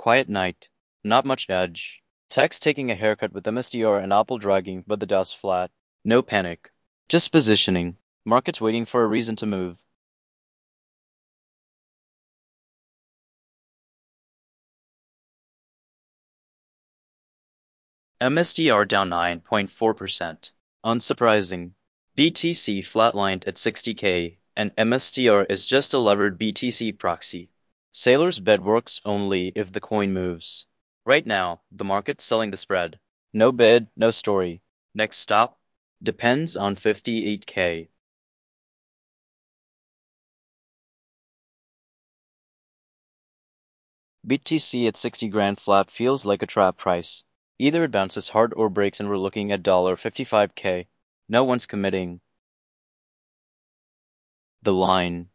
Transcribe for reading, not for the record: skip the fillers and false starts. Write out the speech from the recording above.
Quiet night. Not much edge. Tex taking a haircut with MSTR and Apple dragging, but the Dow's flat. No panic. Just positioning. Market's waiting for a reason to move. MSTR down 9.4%. Unsurprising. BTC flatlined at 60K, and MSTR is just a levered BTC proxy. Sailor's bet works only if the coin moves. Right now, the market's selling the spread. No bid, no story. Next stop? Depends on 58K. BTC at 60 grand flat feels like a trap price. Either it bounces hard or breaks and we're looking at $55K. No one's committing. The line.